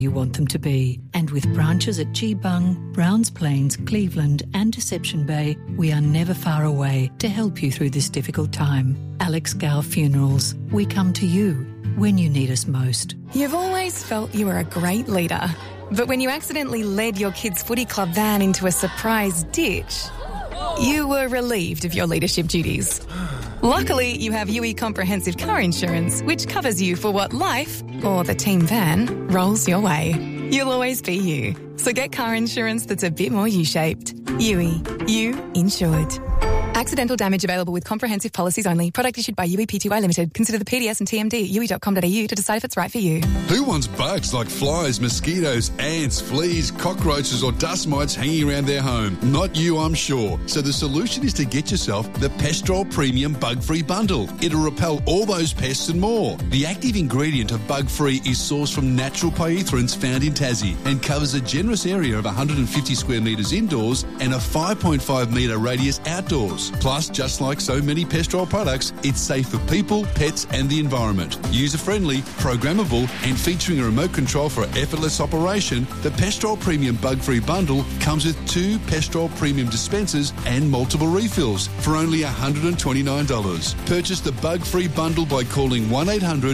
you want them to be. And with branches at Geebung, Browns Plains, Cleveland and Deception Bay, we are never far away to help you through this difficult time. Alex Gow Funerals, we come to you when you need us most. You've always felt you were a great leader, but when you accidentally led your kids' footy club van into a surprise ditch, you were relieved of your leadership duties. Luckily, you have UE Comprehensive Car Insurance, which covers you for what life, or the team van, rolls your way. You'll always be you. So get car insurance that's a bit more U-shaped. UE. You insured. Accidental damage available with comprehensive policies only. Product issued by UE Pty Limited. Consider the PDS and TMD at UE.com.au to decide if it's right for you. Who wants bugs like flies, mosquitoes, ants, fleas, cockroaches or dust mites hanging around their home? Not you, I'm sure. So the solution is to get yourself the Pestrol Premium Bug-Free Bundle. It'll repel all those pests and more. The active ingredient of Bug-Free is sourced from natural pyrethrins found in Tassie and covers a generous area of 150 square metres indoors and a 5.5 metre radius outdoors. Plus, just like so many Pestrol products, it's safe for people, pets and the environment. User-friendly, programmable and featuring a remote control for effortless operation, the Pestrol Premium Bug-Free Bundle comes with 2 Pestrol Premium dispensers and multiple refills for only $129. Purchase the Bug-Free Bundle by calling 1800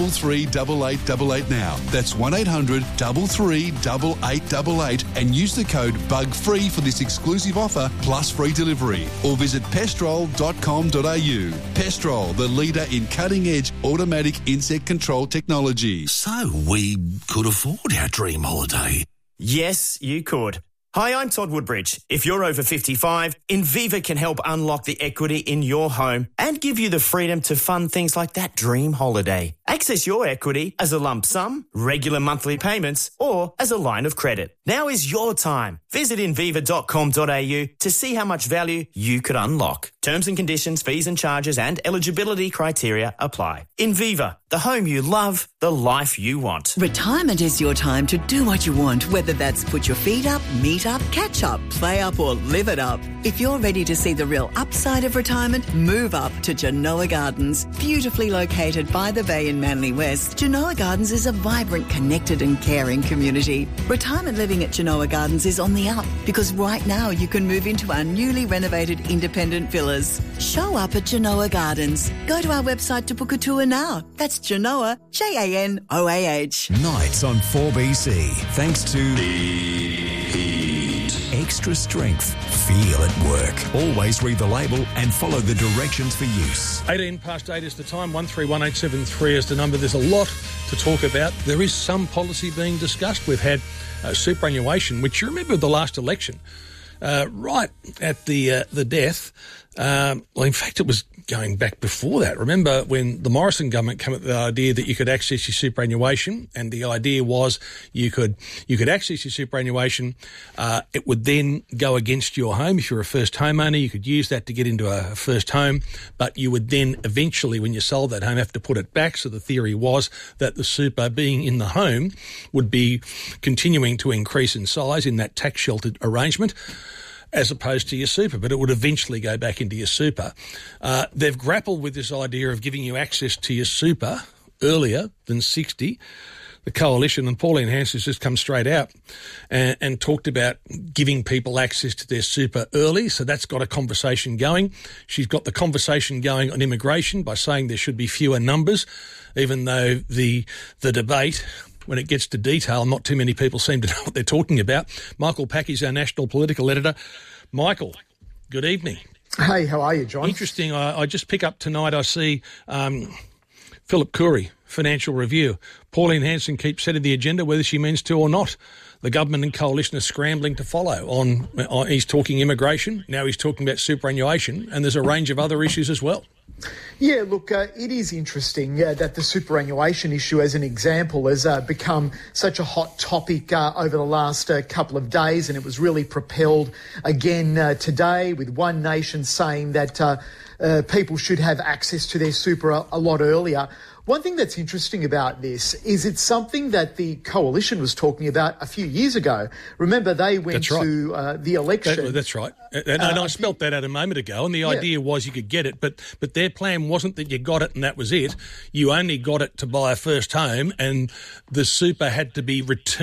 338888 now. That's 1800 338888 and use the code BUGFREE for this exclusive offer plus free delivery. Or visit pestrol.com.au. Pestrol, the leader in cutting-edge automatic insect control technology. So we could afford our dream holiday. Yes, you could. Hi, I'm Todd Woodbridge. If you're over 55, Inviva can help unlock the equity in your home and give you the freedom to fund things like that dream holiday. Access your equity as a lump sum, regular monthly payments, or as a line of credit. Now is your time. Visit inviva.com.au to see how much value you could unlock. Terms and conditions, fees and charges and eligibility criteria apply. Inviva, the home you love, the life you want. Retirement is your time to do what you want, whether that's put your feet up, meet up, catch up, play up or live it up. If you're ready to see the real upside of retirement, move up to Genoa Gardens. Beautifully located by the bay in Manly West, Genoa Gardens is a vibrant, connected and caring community. Retirement living at Genoa Gardens is on the up because right now you can move into our newly renovated independent villas. Show up at Genoa Gardens. Go to our website to book a tour now. That's Genoa, Janoah. Nights on 4BC, thanks to Extra Strength. Feel at work. Always read the label and follow the directions for use. 18 past 8 is the time. 131873 is the number. There's a lot to talk about. There is some policy being discussed. We've had superannuation, which you remember the last election, right at the death. Well, in fact, it was going back before that. Remember when the Morrison government came up with the idea that you could access your superannuation, and the idea was you could access your superannuation. It would then go against your home. If you're a first homeowner, you could use that to get into a first home, but you would then eventually, when you sold that home, have to put it back. So the theory was that the super being in the home would be continuing to increase in size in that tax sheltered arrangement, as opposed to your super, but it would eventually go back into your super. They've grappled with this idea of giving you access to your super earlier than 60. The Coalition and Pauline Hanson's just come straight out and talked about giving people access to their super early, so that's got a conversation going. She's got the conversation going on immigration by saying there should be fewer numbers, even though the debate, when it gets to detail, not too many people seem to know what they're talking about. Michael Packey's our national political editor. Michael, good evening. Hey, how are you, John? Interesting. I just pick up tonight, I see Philip Khoury, Financial Review. Pauline Hanson keeps setting the agenda, whether she means to or not. The government and coalition are scrambling to follow on he's talking immigration, now he's talking about superannuation, and there's a range of other issues as well. Yeah, look, it is interesting that the superannuation issue, as an example, has become such a hot topic over the last couple of days, and it was really propelled again today with One Nation saying that people should have access to their super a lot earlier. One thing that's interesting about this is it's something that the Coalition was talking about a few years ago. Remember, they went to the election. That's right. And I spelt that out a moment ago, and the idea was you could get it, but their plan wasn't that you got it and that was it. You only got it to buy a first home, and the super had to be returned